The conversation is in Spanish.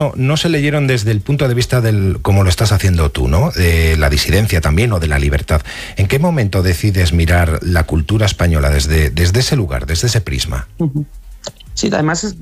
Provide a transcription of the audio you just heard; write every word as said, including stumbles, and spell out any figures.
no, no se leyeron desde el punto de vista del, como lo estás haciendo tú, ¿no? De la disidencia también o de la libertad. ¿En qué momento decides mirar la cultura española desde, desde ese lugar, desde ese prisma? Sí, además es